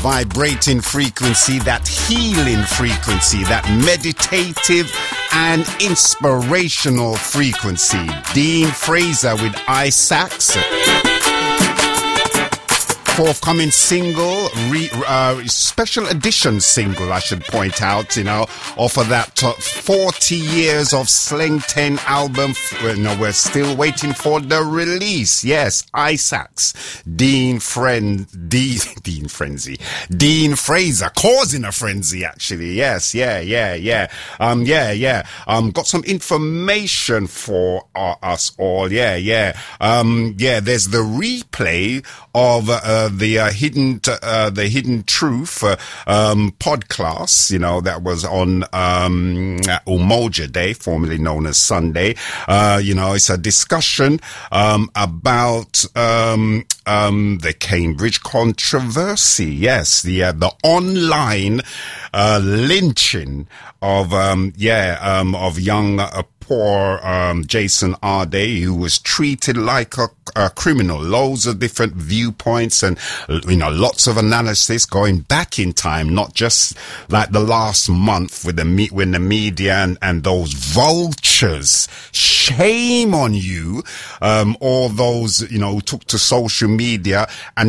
vibrating frequency, that healing frequency, that meditative and inspirational frequency. Dean Fraser with I-Sax. Forthcoming single, special edition single, I should point out, off of that 40 years of Sling 10 album. We're still waiting for the release. Yes, I-Sax, Dean Fraser, causing a frenzy, actually. Yes, yeah. Got some information for us all. Yeah. There's the replay of the Hidden Truth podcast, that was on Umoja Day, formerly known as Sunday. It's a discussion about the Cambridge controversy. Yes, the online lynching of young poor Jason Arde, who was treated like a criminal. Loads of different viewpoints and lots of analysis going back in time, not just like the last month with when the media and those vultures. Shame on you, all those who took to social media and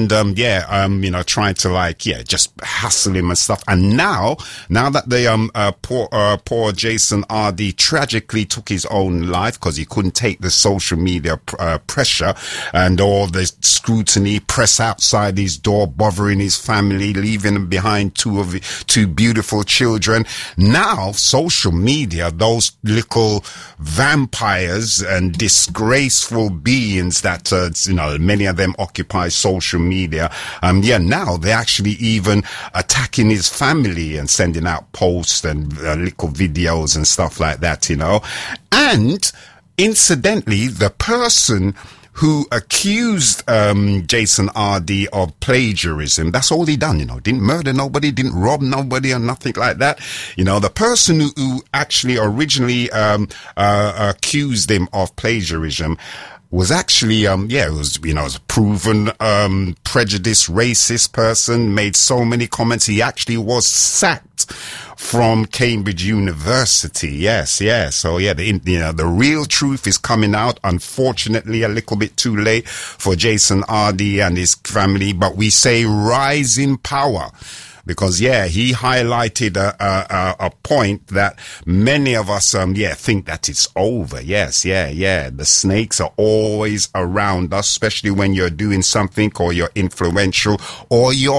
trying to just hassle him and stuff. And now that the poor Jason Arde tragically took his own life because he couldn't take the social media pressure and all the scrutiny, press outside his door, bothering his family, leaving him behind two beautiful children. Now, social media, those little vampires and disgraceful beings that, many of them occupy social media. Now they're actually even attacking his family and sending out posts and little videos and stuff like that, And incidentally, the person who accused Jason Arde of plagiarism, that's all he done, didn't murder nobody, didn't rob nobody or nothing like that. The person who actually originally accused him of plagiarism was actually, was a proven, prejudiced, racist person, made so many comments. He actually was sacked from Cambridge University. Yes. So the real truth is coming out. Unfortunately, a little bit too late for Jason Arde and his family, but we say rise in power. Because, he highlighted a point that many of us, think that it's over. Yes. The snakes are always around us, especially when you're doing something or you're influential or you're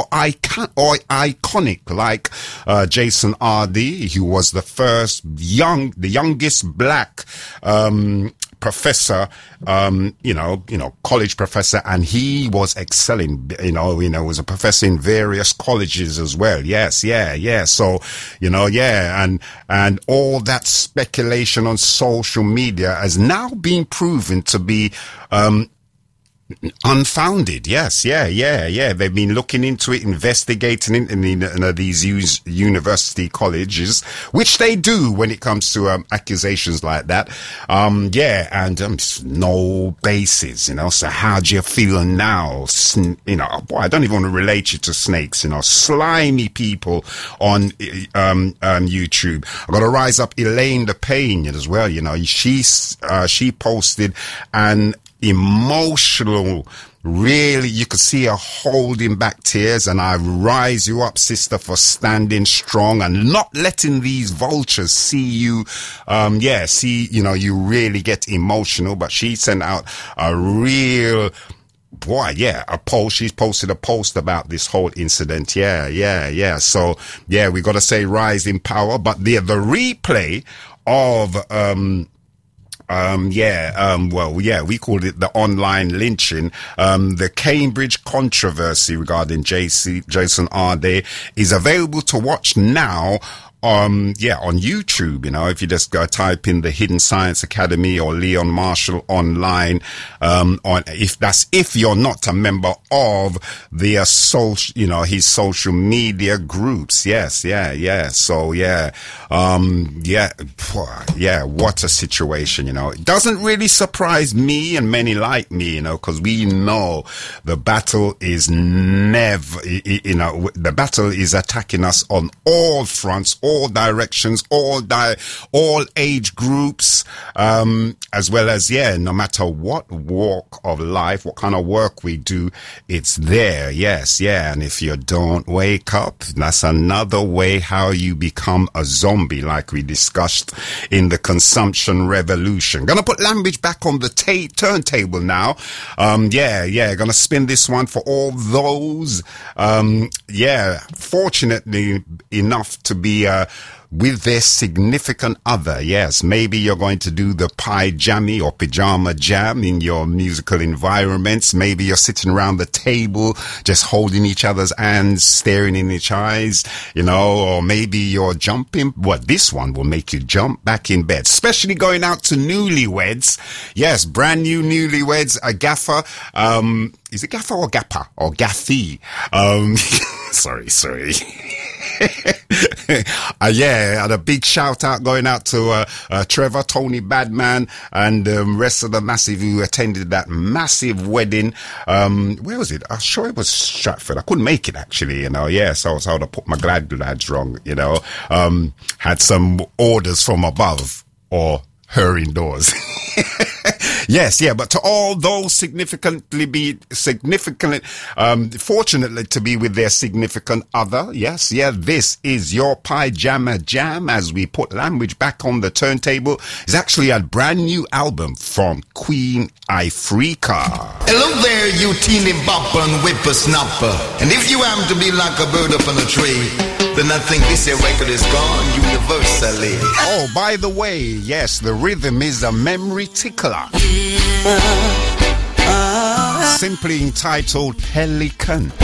iconic, like, Jason Arde, who was the youngest black, professor, college professor, and he was excelling, was a professor in various colleges as well. Yes. So, and all that speculation on social media has now been proven to be, unfounded. Yes. They've been looking into it, investigating it in these university colleges, which they do when it comes to accusations like that. No basis, So how do you feel now? I don't even want to relate you to snakes, slimy people on YouTube. I've got to rise up Elaine the Pain as well. She posted an emotional, really, you could see her holding back tears, and I rise you up, sister, for standing strong and not letting these vultures see you, you really get emotional. But she sent out a real, a post. She's posted a post about this whole incident. So, we got to say rise in power, but the replay of, we called it the online lynching. The Cambridge controversy regarding Jason Arde is available to watch now on YouTube, if you just go type in the Hidden Science Academy or Leon Marshall online, if you're not a member of their social, his social media groups. Yes. So what a situation, It doesn't really surprise me and many like me, because we know the battle is the battle is attacking us on all fronts, all directions, all age groups, as well as, no matter what walk of life, what kind of work we do, it's there. Yes. And if you don't wake up, that's another way how you become a zombie, like we discussed in the consumption revolution. Gonna put language back on the turntable now. Gonna spin this one for all those, fortunately enough to be, with their significant other. Yes, maybe you're going to do the pajama or pajama jam in your musical environments. Maybe you're sitting around the table, just holding each other's hands, staring in each eyes, or maybe you're jumping. This one will make you jump back in bed, especially going out to newlyweds. Yes, brand new newlyweds, a gaffer. Is it gaffer or gapper or gaffy? Sorry. And a big shout out going out to Trevor, Tony Badman, and the rest of the massive who attended that massive wedding. Where was it? I'm sure it was Stratford. I couldn't make it actually, So I would have put my glad lads wrong, had some orders from above or her indoors. But to all those fortunately to be with their significant other. This is your pajama jam as we put language back on the turntable. It's actually a brand new album from Queen Ifrica. Hello there, you teeny bopper and whippersnapper. And if you happen to be like a bird up on a tree, then I think this here record is gone universally. Oh, by the way, yes, the rhythm is a memory tickler. Simply entitled Pelican.